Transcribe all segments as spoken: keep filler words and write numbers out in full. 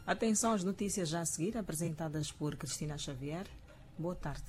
Atenção às notícias já a seguir, apresentadas por Cristina Xavier. Boa tarde.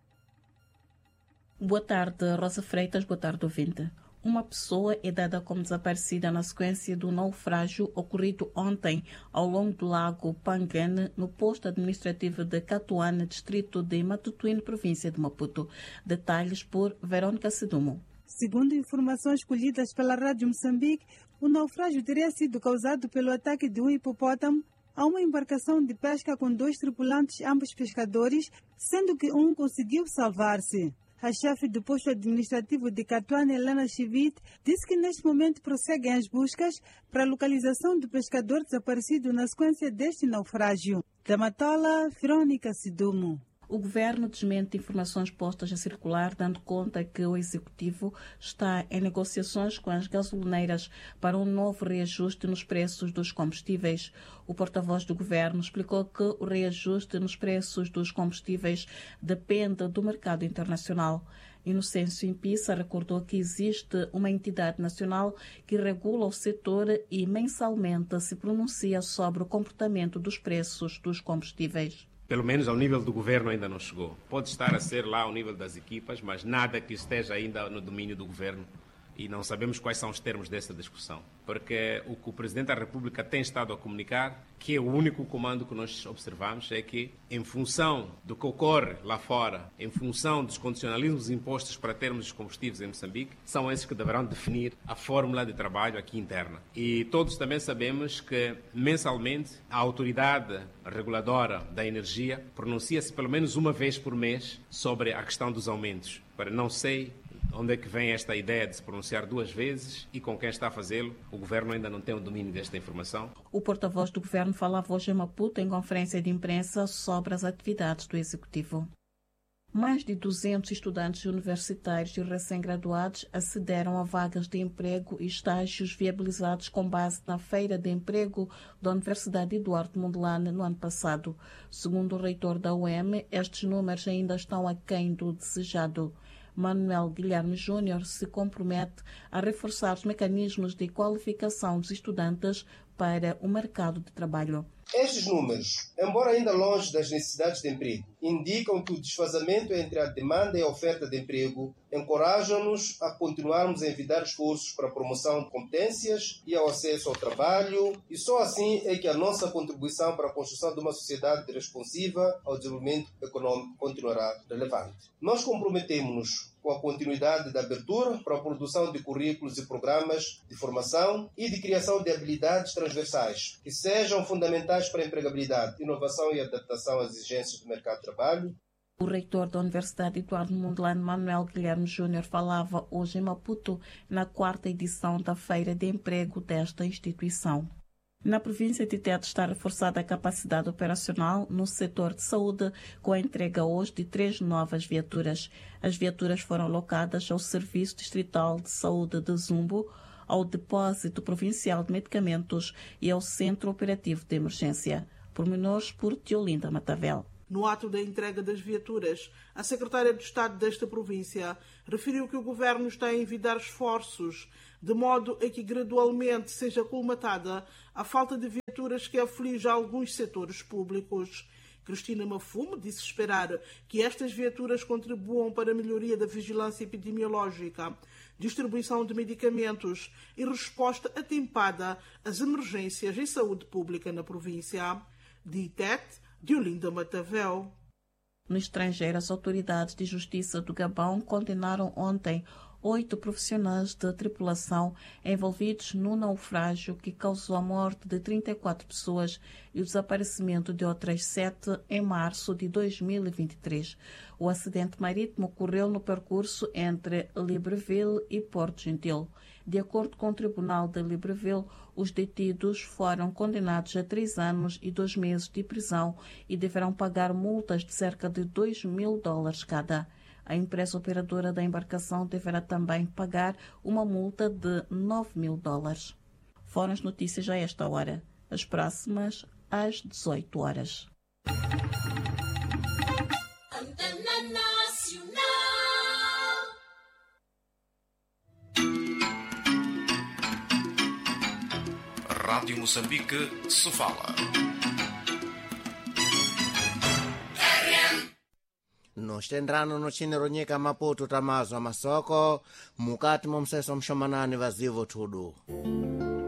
Boa tarde, Rosa Freitas. Boa tarde, ouvinte. Uma pessoa é dada como desaparecida na sequência do naufrágio ocorrido ontem ao longo do lago Pangane, no posto administrativo de Catuane, distrito de Matutuíne, província de Maputo. Detalhes por Verônica Sedumo. Segundo informações colhidas pela Rádio Moçambique, o naufrágio teria sido causado pelo ataque de um hipopótamo a uma embarcação de pesca com dois tripulantes, ambos pescadores, sendo que um conseguiu salvar-se. A chefe do posto administrativo de Catuane, Helena Chivite, disse que neste momento prosseguem as buscas para a localização do pescador desaparecido na sequência deste naufrágio. Da Matola, Verônica Sedumo. O governo desmente informações postas a circular, dando conta que o executivo está em negociações com as gasolineiras para um novo reajuste nos preços dos combustíveis. O porta-voz do governo explicou que o reajuste nos preços dos combustíveis depende do mercado internacional. Inocêncio Impissa recordou que existe uma entidade nacional que regula o setor e mensalmente se pronuncia sobre o comportamento dos preços dos combustíveis. Pelo menos ao nível do governo ainda não chegou. Pode estar a ser lá ao nível das equipas, mas nada que esteja ainda no domínio do governo. E não sabemos quais são os termos dessa discussão. Porque o que o Presidente da República tem estado a comunicar, que é o único comando que nós observamos, é que, em função do que ocorre lá fora, em função dos condicionalismos impostos para termos os combustíveis em Moçambique, são esses que deverão definir a fórmula de trabalho aqui interna. E todos também sabemos que, mensalmente, a autoridade reguladora da energia pronuncia-se pelo menos uma vez por mês sobre a questão dos aumentos. Para não sei onde é que vem esta ideia de se pronunciar duas vezes e com quem está a fazê-lo. O governo ainda não tem o domínio desta informação. O porta-voz do governo falava hoje em Maputo em conferência de imprensa sobre as atividades do executivo. Mais de duzentos estudantes universitários e recém-graduados acederam a vagas de emprego e estágios viabilizados com base na Feira de Emprego da Universidade Eduardo Mondlane no ano passado. Segundo o reitor da U E M, estes números ainda estão aquém do desejado. Manuel Guilherme Júnior se compromete a reforçar os mecanismos de qualificação dos estudantes para o mercado de trabalho. Estes números, embora ainda longe das necessidades de emprego, indicam que o desfazamento entre a demanda e a oferta de emprego encorajam-nos a continuarmos a envidar esforços para a promoção de competências e ao acesso ao trabalho, e só assim é que a nossa contribuição para a construção de uma sociedade responsiva ao desenvolvimento econômico continuará relevante. Nós comprometemos-nos com a continuidade da abertura para a produção de currículos e programas de formação e de criação de habilidades transversais que sejam fundamentais para a empregabilidade, inovação e adaptação às exigências do mercado de trabalho. O reitor da Universidade Eduardo Mondlane, Manuel Guilherme Júnior, falava hoje em Maputo na quarta edição da Feira de Emprego desta instituição. Na província de Tete está reforçada a capacidade operacional no setor de saúde, com a entrega hoje de três novas viaturas. As viaturas foram alocadas ao Serviço Distrital de Saúde de Zumbo, ao Depósito Provincial de Medicamentos e ao Centro Operativo de Emergência. Pormenores por Teolinda Matavel. No ato da entrega das viaturas, a secretária de Estado desta província referiu que o governo está a envidar esforços de modo a que gradualmente seja colmatada a falta de viaturas que aflige alguns setores públicos. Cristina Mafume disse esperar que estas viaturas contribuam para a melhoria da vigilância epidemiológica, distribuição de medicamentos e resposta atempada às emergências em saúde pública na província. De Tete, Diolinda Matavel. No estrangeiro, as autoridades de justiça do Gabão condenaram ontem oito profissionais de tripulação envolvidos no naufrágio que causou a morte de trinta e quatro pessoas e o desaparecimento de outras sete em março de dois mil e vinte e três. O acidente marítimo ocorreu no percurso entre Libreville e Porto Gentil. De acordo com o Tribunal de Libreville, os detidos foram condenados a três anos e dois meses de prisão e deverão pagar multas de cerca de dois mil dólares cada. A empresa operadora da embarcação deverá também pagar uma multa de nove mil dólares. Foram as notícias a esta hora. As próximas às dezoito horas. Rádio Moçambique se fala. Nostendrano no chineronyeka Maputo tamazo amasoko mukati momseso mshomanani vazivo tudu.